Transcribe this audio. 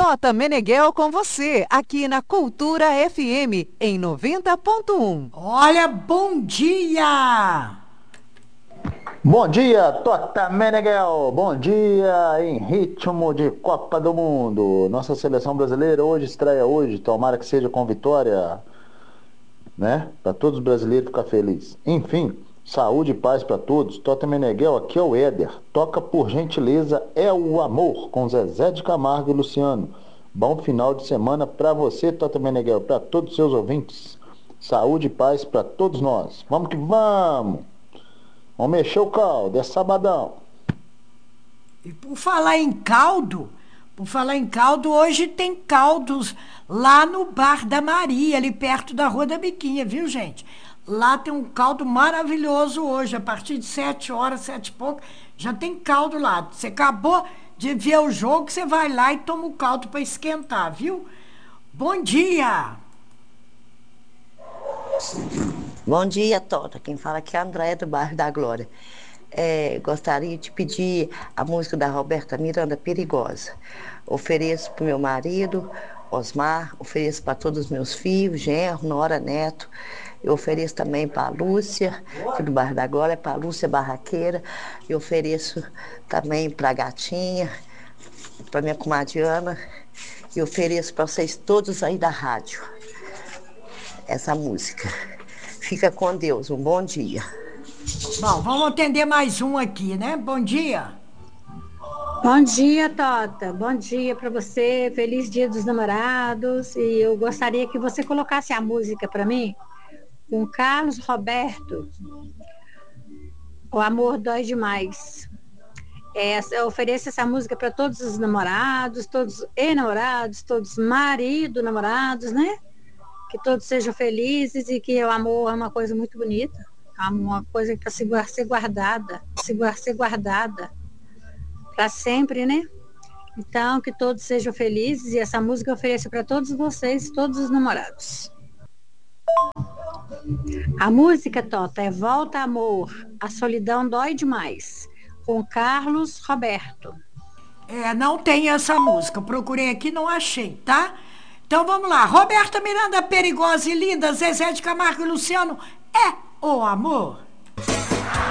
Tota Meneghel com você, aqui na Cultura FM, em 90.1. Olha, bom dia! Bom dia, Tota Meneghel. Bom dia, em ritmo de Copa do Mundo. Nossa seleção brasileira hoje estreia hoje, tomara que seja com vitória, né? Para todos os brasileiros ficar felizes. Enfim, saúde e paz para todos. Tota Meneghel, aqui é o Éder. Toca por gentileza É o Amor, com Zezé de Camargo e Luciano. Bom final de semana para você, Tota Meneghel, para todos os seus ouvintes. Saúde e paz para todos nós. Vamos que vamos! Vamos mexer o caldo, é sabadão. E por falar em caldo, hoje tem caldos lá no Bar da Maria, ali perto da Rua da Biquinha, viu, gente? Lá tem um caldo maravilhoso hoje, a partir de 7 horas, 7 e pouco, já tem caldo lá. Você acabou de ver o jogo, você vai lá e toma o caldo para esquentar, viu? Bom dia! Bom dia, Tota. Quem fala aqui é a Andréia do Bairro da Glória. Gostaria de pedir a música da Roberta Miranda, Perigosa. Ofereço para o meu marido, Osmar, ofereço para todos os meus filhos, genro, nora, neto. Eu ofereço também para a Lúcia, aqui do Bairro da Glória, para a Lúcia Barraqueira. Eu ofereço também para a Gatinha, para minha comadre Ana. E ofereço para vocês todos aí da rádio essa música. Fica com Deus, um bom dia. Bom, vamos atender mais um aqui, né? Bom dia. Bom dia, Tota. Bom dia para você. Feliz Dia dos Namorados. E eu gostaria que você colocasse a música para mim com Carlos Roberto. O amor dói demais. Eu ofereço essa música para todos os namorados, todos ex-namorados, todos marido-namorados, né? Que todos sejam felizes e que o amor é uma coisa muito bonita. É uma coisa para ser guardada para sempre, né? Então, que todos sejam felizes e essa música eu ofereço para todos vocês, todos os namorados. A música, Tota, é Volta Amor, a solidão dói demais, com Carlos Roberto. Não tem essa música. Procurei aqui, não achei, tá? Então vamos lá. Roberta Miranda, Perigosa e Linda, Zezé de Camargo e Luciano, É o Amor.